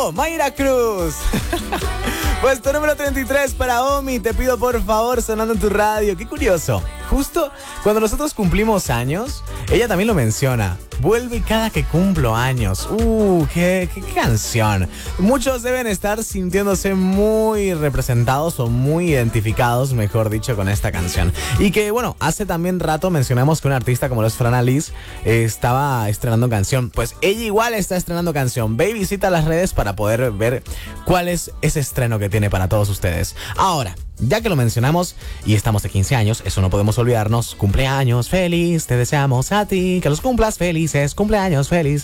1, Mayra Cruz. Puesto número 33 para Omi, Te pido por favor, sonando en tu radio. Qué curioso. Justo cuando nosotros cumplimos años, ella también lo menciona. Vuelve cada que cumplo años. Qué canción. Muchos deben estar sintiéndose muy representados o muy identificados, mejor dicho, con esta canción. Y que, bueno, hace también rato mencionamos que un artista como lo es Fran Alice estaba estrenando canción. Pues ella igual está estrenando canción. Ve y visita las redes para poder ver cuál es ese estreno que tiene para todos ustedes. Ahora, ya que lo mencionamos y estamos de 15 años, eso no podemos olvidarnos. Cumpleaños feliz, te deseamos a ti, que los cumplas felices, cumpleaños feliz.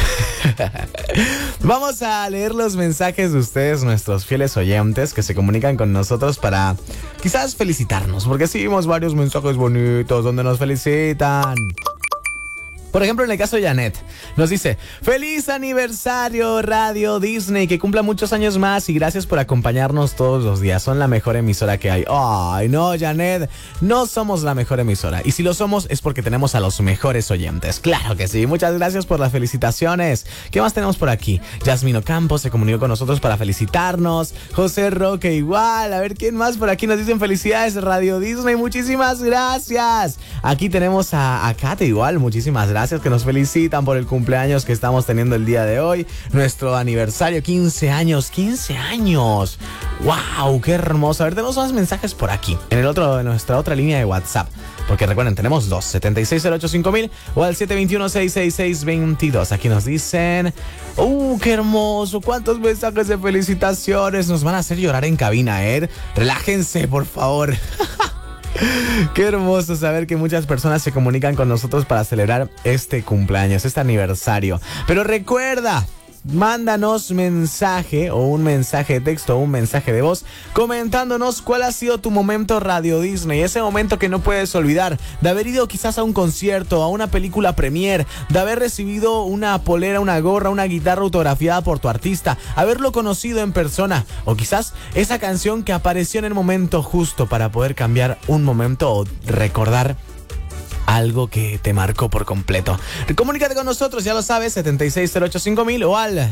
Vamos a leer los mensajes de ustedes, nuestros fieles oyentes que se comunican con nosotros para quizás felicitarnos, porque sí vimos varios mensajes bonitos donde nos felicitan. Por ejemplo, en el caso de Janet, nos dice: ¡Feliz aniversario, Radio Disney! Que cumpla muchos años más y gracias por acompañarnos todos los días. Son la mejor emisora que hay. ¡Ay, no, Janet! No somos la mejor emisora. Y si lo somos es porque tenemos a los mejores oyentes. ¡Claro que sí! Muchas gracias por las felicitaciones. ¿Qué más tenemos por aquí? Yasmino Campos se comunicó con nosotros para felicitarnos. José Roque igual. A ver, ¿quién más por aquí nos dicen felicidades, Radio Disney? Muchísimas gracias. Aquí tenemos a Kate igual. Muchísimas gracias, que nos felicitan por el cumpleaños que estamos teniendo el día de hoy. Nuestro aniversario, 15 años. ¡15 años! ¡Wow! ¡Qué hermoso! A ver, tenemos más mensajes por aquí, en nuestra otra línea de WhatsApp. Porque recuerden, tenemos dos, 76085000 o al 721-666-22. Aquí nos dicen: ¡qué hermoso! ¿Cuántos mensajes de felicitaciones? Nos van a hacer llorar en cabina, ¿eh? Relájense, por favor. Qué hermoso saber que muchas personas se comunican con nosotros para celebrar este cumpleaños, este aniversario. Pero recuerda, mándanos mensaje o un mensaje de texto o un mensaje de voz comentándonos cuál ha sido tu momento Radio Disney, ese momento que no puedes olvidar, de haber ido quizás a un concierto, a una película premier, de haber recibido una polera, una gorra, una guitarra autografiada por tu artista, haberlo conocido en persona, o quizás esa canción que apareció en el momento justo para poder cambiar un momento o recordar algo que te marcó por completo. Comunícate con nosotros, ya lo sabes, 76085000 o al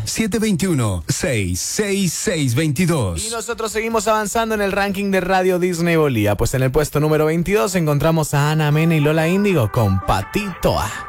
721-666-22. Y nosotros seguimos avanzando en el ranking de Radio Disney Bolía. Pues en el puesto número 22 encontramos a Ana Mena y Lola Índigo con Patito A.